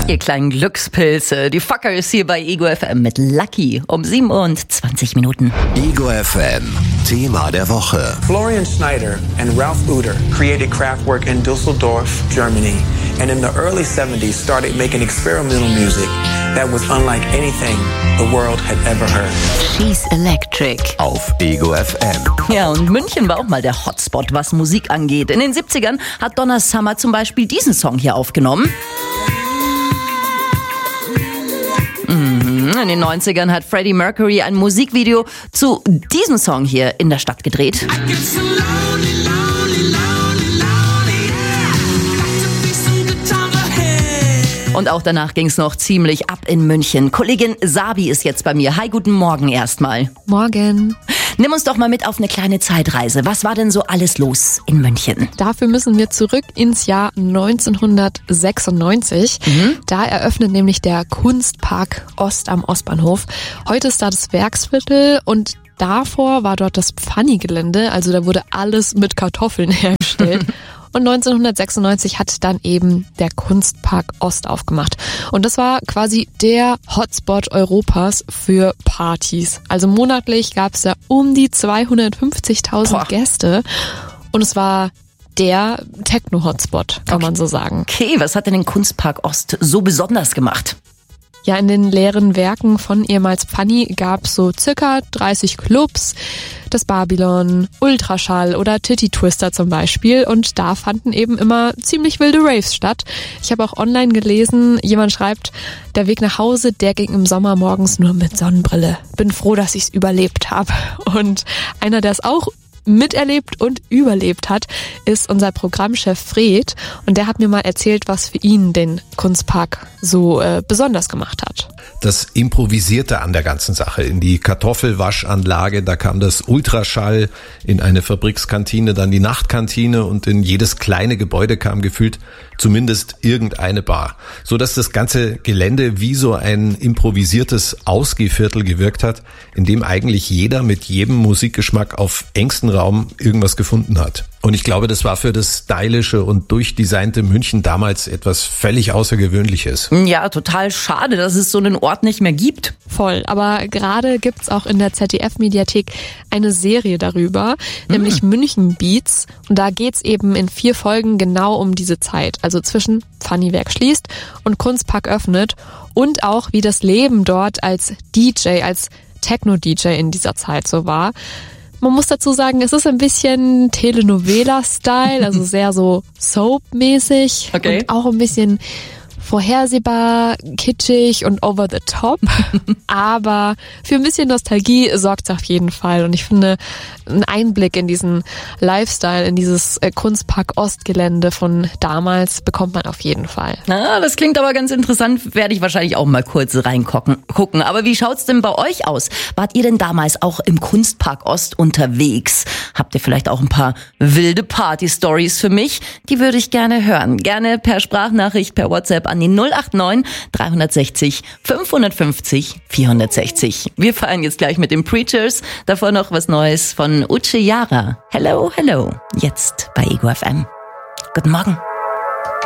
Ihr kleinen Glückspilze. Die Fucker ist hier bei Ego FM mit Lucky um 7:20. Ego FM, Thema der Woche. Florian Schneider and Ralph Uter created Kraftwerk in Düsseldorf, Germany, and in the early 70s started making experimental music that was unlike anything the world had ever heard. She's Electric. Auf Ego FM. Ja, und München war auch mal der Hotspot, was Musik angeht. In den 70ern hat Donna Summer zum Beispiel diesen Song hier aufgenommen. In den 90ern hat Freddie Mercury ein Musikvideo zu diesem Song hier in der Stadt gedreht. Und auch danach ging es noch ziemlich ab in München. Kollegin Sabi ist jetzt bei mir. Hi, guten Morgen erstmal. Morgen. Nimm uns doch mal mit auf eine kleine Zeitreise. Was war denn so alles los in München? Dafür müssen wir zurück ins Jahr 1996. Da eröffnet nämlich der Kunstpark Ost am Ostbahnhof. Heute ist da das Werksviertel und davor war dort das Pfanni-Gelände. Also da wurde alles mit Kartoffeln hergestellt. Und 1996 hat dann eben der Kunstpark Ost aufgemacht. Und das war quasi der Hotspot Europas für Partys. Also monatlich gab es da um die 250.000 Gäste. Und es war der Techno-Hotspot, kann man so sagen. Okay, was hat denn den Kunstpark Ost so besonders gemacht? Ja, in den leeren Werken von ehemals Pfanni gab es so circa 30 Clubs, das Babylon, Ultraschall oder Titty Twister zum Beispiel, und da fanden eben immer ziemlich wilde Raves statt. Ich habe auch online gelesen, jemand schreibt, der Weg nach Hause, der ging im Sommer morgens nur mit Sonnenbrille. Bin froh, dass ich's überlebt habe. Und einer, der es auch miterlebt und überlebt hat, ist unser Programmchef Fred, und der hat mir mal erzählt, was für ihn den Kunstpark so besonders gemacht hat. Das Improvisierte an der ganzen Sache. In die Kartoffelwaschanlage, da kam das Ultraschall, in eine Fabrikskantine, dann die Nachtkantine, und in jedes kleine Gebäude kam gefühlt zumindest irgendeine Bar. So dass das ganze Gelände wie so ein improvisiertes Ausgehviertel gewirkt hat, in dem eigentlich jeder mit jedem Musikgeschmack auf engstem Raum irgendwas gefunden hat. Und ich glaube, das war für das stylische und durchdesignte München damals etwas völlig Außergewöhnliches. Ja, total schade, dass es so einen Ort nicht mehr gibt. Voll, aber gerade gibt's auch in der ZDF-Mediathek eine Serie darüber, nämlich München Beats. Und da geht's eben in 4 Folgen genau um diese Zeit, also zwischen Pfanniwerk schließt und Kunstpark öffnet, und auch wie das Leben dort als DJ, als Techno-DJ in dieser Zeit so war. Man muss dazu sagen, es ist ein bisschen Telenovela-Style, also sehr so Soap-mäßig, okay, und auch ein bisschen vorhersehbar, kitschig und over the top. Aber für ein bisschen Nostalgie sorgt es auf jeden Fall. Und ich finde, ein Einblick in diesen Lifestyle, in dieses Kunstpark Ostgelände von damals bekommt man auf jeden Fall. Na, das klingt aber ganz interessant. Werde ich wahrscheinlich auch mal kurz reingucken. Aber wie schaut's denn bei euch aus? Wart ihr denn damals auch im Kunstpark Ost unterwegs? Habt ihr vielleicht auch ein paar wilde Party-Stories für mich? Die würde ich gerne hören. Gerne per Sprachnachricht, per WhatsApp an die 089 360 550 460. Wir feiern jetzt gleich mit den Preachers. Davor noch was Neues von Uche Yara. Hello, hello. Jetzt bei Ego FM. Guten Morgen.